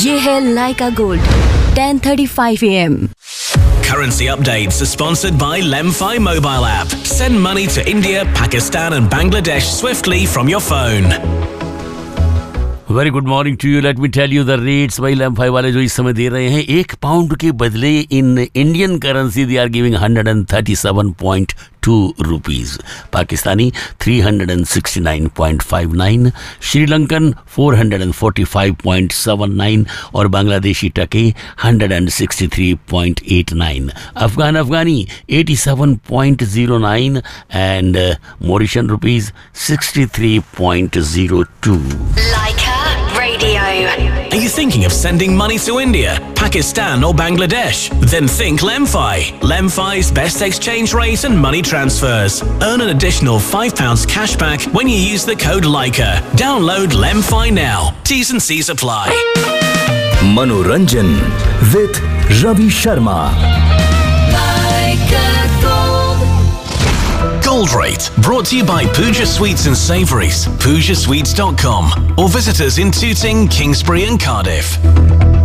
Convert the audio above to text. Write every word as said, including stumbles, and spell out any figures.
ये है लाइका gold ten thirty-five A M. Currency updates are sponsored by Lemfi mobile app. Send money to India, Pakistan and Bangladesh swiftly from your phone. Very good morning to you. Let me tell you the rates. भाई लेमफाई वाले जो इस समय दे रहे हैं एक pound के बदले in Indian currency they are giving one hundred thirty-seven point two rupees, Pakistani three hundred sixty-nine point five nine, Sri Lankan four hundred forty-five point seven nine और बांग्लादेशी टके one hundred sixty-three point eight nine, Afghan Afghani eighty-seven point zero nine and uh, Mauritian rupees sixty-three point zero two. Leica Radio. Are you thinking of sending money to India, Pakistan or Bangladesh? Then think Lemfi. Lemfi's best exchange rate and money transfers. Earn an additional five pounds cash back when you use the code Leica. Download Lemfi now. T's and C's apply. Manoranjan with Ravi Sharma. Gold Rate, brought to you by Pooja Sweets and Savouries, pooja sweets dot com, or visit us in Tooting, Kingsbury and Cardiff.